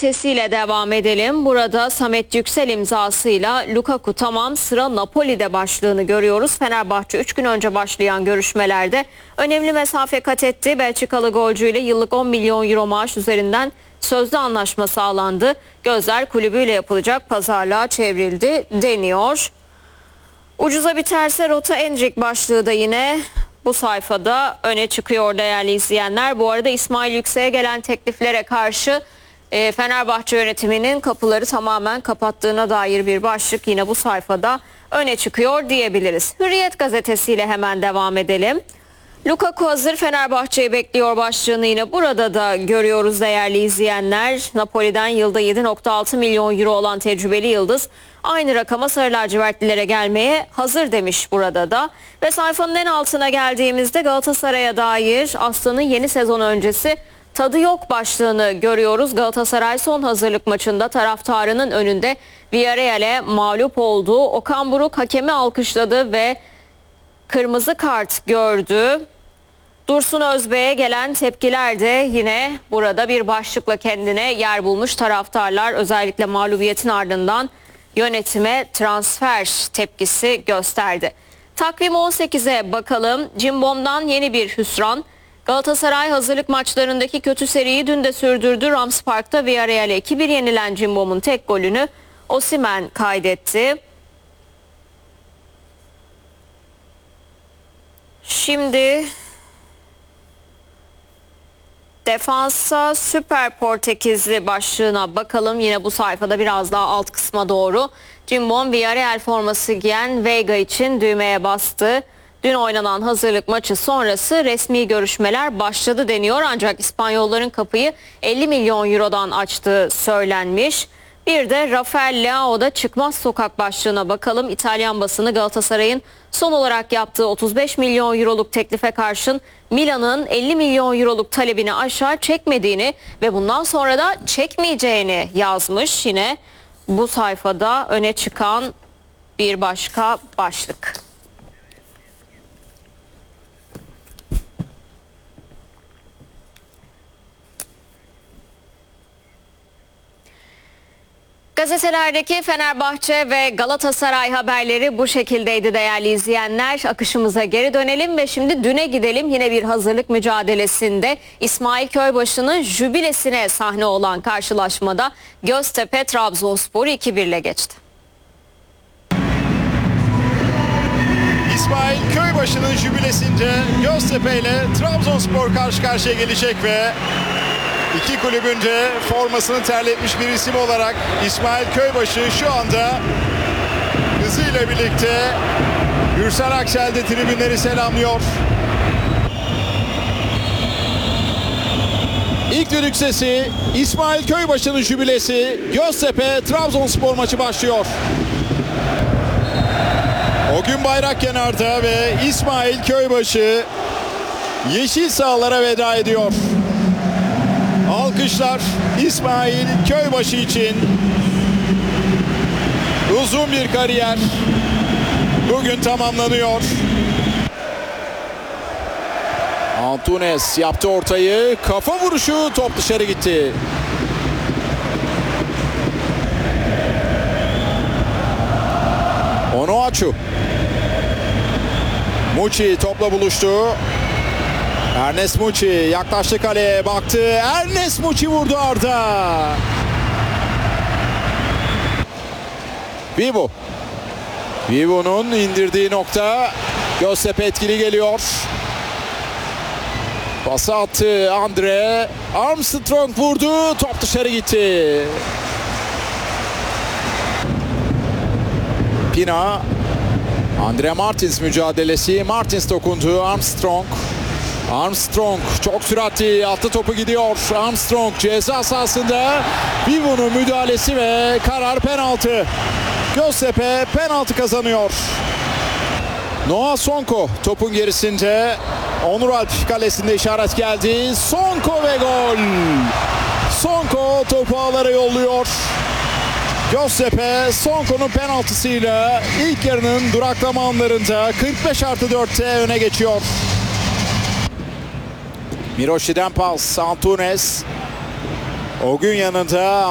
gazetesiyle devam edelim. Burada Samet Yüksel imzasıyla Lukaku tamam, sıra Napoli'de başlığını görüyoruz. Fenerbahçe 3 gün önce başlayan görüşmelerde önemli mesafe kat etti. Belçikalı golcüyle yıllık 10 milyon euro maaş üzerinden sözlü anlaşma sağlandı. Gözler kulübüyle yapılacak pazarlığa çevrildi deniyor. Ucuza biterse rota Endrick başlığı da yine bu sayfada öne çıkıyor değerli izleyenler. Bu arada İsmail Yüksek'e gelen tekliflere karşı Fenerbahçe yönetiminin kapıları tamamen kapattığına dair bir başlık yine bu sayfada öne çıkıyor diyebiliriz. Hürriyet gazetesiyle hemen devam edelim. Lukaku hazır, Fenerbahçe'yi bekliyor başlığını yine burada da görüyoruz değerli izleyenler. Napoli'den yılda 7,6 milyon euro olan tecrübeli yıldız aynı rakama sarı lacivertlilere gelmeye hazır demiş burada da. Ve sayfanın en altına geldiğimizde Galatasaray'a dair Aslan'ın yeni sezon öncesi tadı yok başlığını görüyoruz. Galatasaray son hazırlık maçında taraftarının önünde Villarreal'e mağlup oldu. Okan Buruk hakemi alkışladı ve kırmızı kart gördü. Dursun Özbek'e gelen tepkiler de yine burada bir başlıkla kendine yer bulmuş. Taraftarlar özellikle mağlubiyetin ardından yönetime transfer tepkisi gösterdi. Takvim 18'e bakalım. Cimbom'dan yeni bir hüsran. Galatasaray hazırlık maçlarındaki kötü seriyi dün de sürdürdü. Rams Park'ta Villarreal'e 2-1 yenilen Cimbom'un tek golünü Osimhen kaydetti. Şimdi defansa Süper Portekizli başlığına bakalım. Yine bu sayfada biraz daha alt kısma doğru. Cimbom Villarreal forması giyen Veiga için düğmeye bastı. Dün oynanan hazırlık maçı sonrası resmi görüşmeler başladı deniyor. Ancak İspanyolların kapıyı 50 milyon eurodan açtığı söylenmiş. Bir de Rafael Leao'da çıkmaz sokak başlığına bakalım. İtalyan basını Galatasaray'ın son olarak yaptığı 35 milyon euroluk teklife karşın Milan'ın 50 milyon euroluk talebini aşağı çekmediğini ve bundan sonra da çekmeyeceğini yazmış. Yine bu sayfada öne çıkan bir başka başlık. Gazetelerdeki Fenerbahçe ve Galatasaray haberleri bu şekildeydi değerli izleyenler. Akışımıza geri dönelim ve şimdi düne gidelim. Yine bir hazırlık mücadelesinde İsmail Köybaşı'nın jübilesine sahne olan karşılaşmada Göztepe Trabzonspor'u 2-1 ile geçti. İsmail Köybaşı'nın jübilesinde Göztepe ile Trabzonspor karşı karşıya gelecek ve İki kulübün de formasını terletmiş bir isim olarak İsmail Köybaşı şu anda hızıyla birlikte Gürsel Aksel de tribünleri selamlıyor. İlk düdük sesi, İsmail Köybaşı'nın jübilesi, Göztepe Trabzonspor maçı başlıyor. O gün bayrak kenarda ve İsmail Köybaşı yeşil sahalara veda ediyor. Alkışlar İsmail Köybaşı için. Uzun bir kariyer bugün tamamlanıyor. Antunes yaptı ortayı. Kafa vuruşu, top dışarı gitti. Onuachu. Muçi topla buluştu. Ernest Muçi yaklaştı kaleye, baktı. Ernest Muçi vurdu Arda. Vivo. Vivo'nun indirdiği nokta. Göztepe etkili geliyor. Pası attı Andre. Armstrong vurdu. Top dışarı gitti. Pina. Andre Martins mücadelesi. Martins dokundu. Armstrong çok süratli attı, topu gidiyor. Armstrong ceza sahasında. Vivo'nun müdahalesi ve karar penaltı. Göztepe penaltı kazanıyor. Noah Sonko topun gerisinde. Onur Alp kalesinde işaret geldi. Sonko ve gol. Sonko topu ağlara yolluyor. Göztepe Sonko'nun penaltısıyla ilk yarının duraklama anlarında 45+4'te öne geçiyor. Miroşi'den pas, Antunes. O gün yanında